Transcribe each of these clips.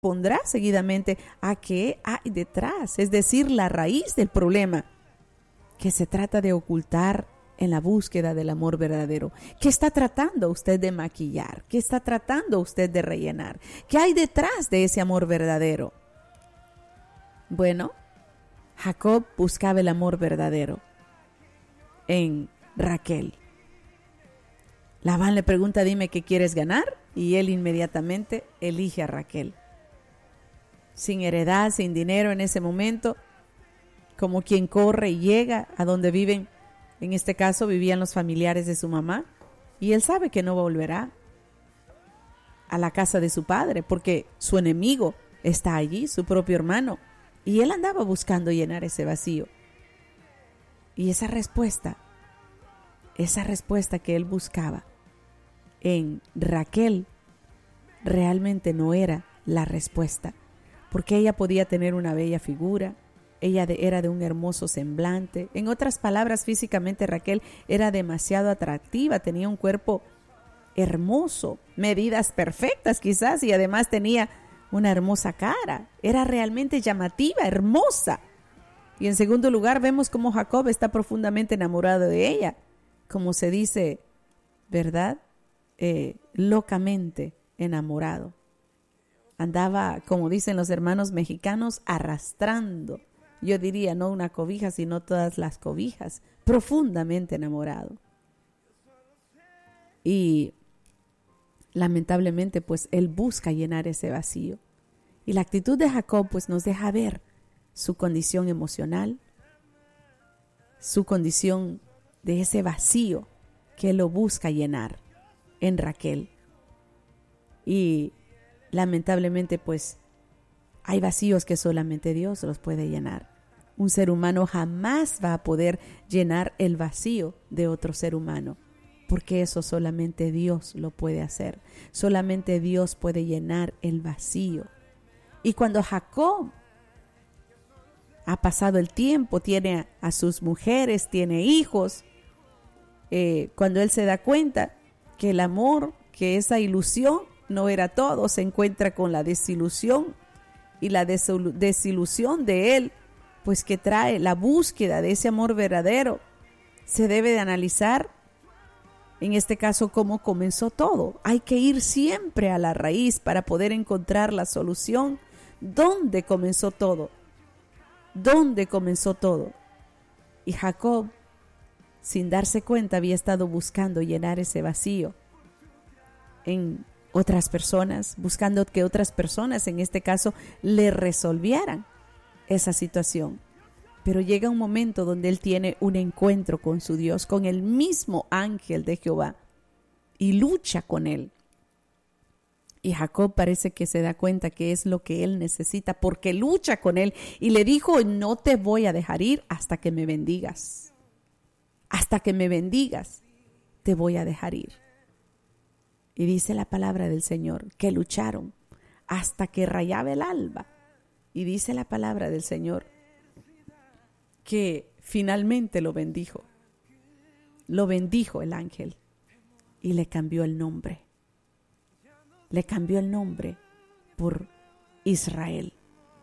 pondrá seguidamente a qué hay detrás, es decir, la raíz del problema que se trata de ocultar en la búsqueda del amor verdadero. ¿Qué está tratando usted de maquillar? ¿Qué está tratando usted de rellenar? ¿Qué hay detrás de ese amor verdadero? Bueno, Jacob buscaba el amor verdadero en Raquel. Labán le pregunta, dime qué quieres ganar, y él inmediatamente elige a Raquel. Sin heredad, sin dinero en ese momento, como quien corre y llega a donde viven. En este caso vivían los familiares de su mamá, y él sabe que no volverá a la casa de su padre porque su enemigo está allí, su propio hermano, y él andaba buscando llenar ese vacío. Y esa respuesta que él buscaba en Raquel realmente no era la respuesta, porque ella podía tener una bella figura, ella era de un hermoso semblante. En otras palabras, físicamente Raquel era demasiado atractiva, tenía un cuerpo hermoso, medidas perfectas quizás, y además tenía una hermosa cara. Era realmente llamativa, hermosa. Y en segundo lugar, vemos cómo Jacob está profundamente enamorado de ella, como se dice, ¿verdad? Locamente enamorado. Andaba, como dicen los hermanos mexicanos, arrastrando. Yo diría no una cobija, sino todas las cobijas, profundamente enamorado. Y lamentablemente, pues él busca llenar ese vacío. Y la actitud de Jacob, pues nos deja ver su condición emocional, su condición de ese vacío que él lo busca llenar en Raquel. Y lamentablemente, pues hay vacíos que solamente Dios los puede llenar. Un ser humano jamás va a poder llenar el vacío de otro ser humano, porque eso solamente Dios lo puede hacer. Solamente Dios puede llenar el vacío. Y cuando Jacob ha pasado el tiempo, tiene a sus mujeres, tiene hijos, cuando él se da cuenta que el amor, que esa ilusión no era todo, se encuentra con la desilusión, y la desilusión de él, pues que trae la búsqueda de ese amor verdadero. Se debe de analizar, en este caso, cómo comenzó todo. Hay que ir siempre a la raíz para poder encontrar la solución. ¿Dónde comenzó todo? ¿Dónde comenzó todo? Y Jacob, sin darse cuenta, había estado buscando llenar ese vacío en otras personas, buscando que otras personas, en este caso, le resolvieran esa situación. Pero llega un momento donde él tiene un encuentro con su Dios, con el mismo ángel de Jehová, y lucha con él. Y Jacob parece que se da cuenta que es lo que él necesita, porque lucha con él, y le dijo, no te voy a dejar ir hasta que me bendigas. Hasta que me bendigas, te voy a dejar ir. Y dice la palabra del Señor que lucharon hasta que rayaba el alba. Y dice la palabra del Señor que finalmente lo bendijo. Lo bendijo el ángel y le cambió el nombre. Le cambió el nombre por Israel.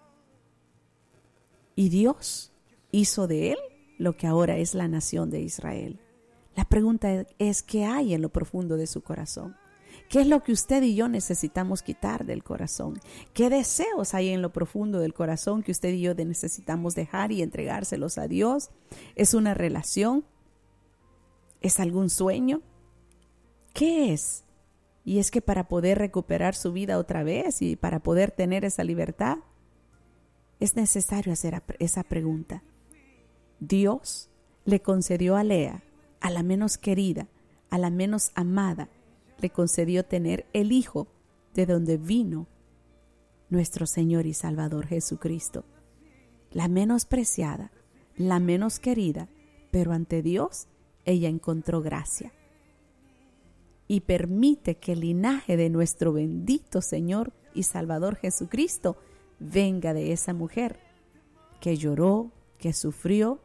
Y Dios hizo de él lo que ahora es la nación de Israel. La pregunta es, ¿qué hay en lo profundo de su corazón? ¿Qué es lo que usted y yo necesitamos quitar del corazón? ¿Qué deseos hay en lo profundo del corazón que usted y yo necesitamos dejar y entregárselos a Dios? ¿Es una relación? ¿Es algún sueño? ¿Qué es? Y es que para poder recuperar su vida otra vez y para poder tener esa libertad, es necesario hacer esa pregunta. Dios le concedió a Lea, a la menos querida, a la menos amada, le concedió tener el Hijo de donde vino nuestro Señor y Salvador Jesucristo. La menos preciada, la menos querida, pero ante Dios ella encontró gracia. Y permite que el linaje de nuestro bendito Señor y Salvador Jesucristo venga de esa mujer que lloró, que sufrió,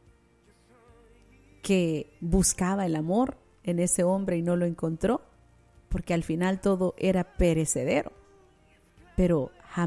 que buscaba el amor en ese hombre y no lo encontró, porque al final todo era perecedero. Pero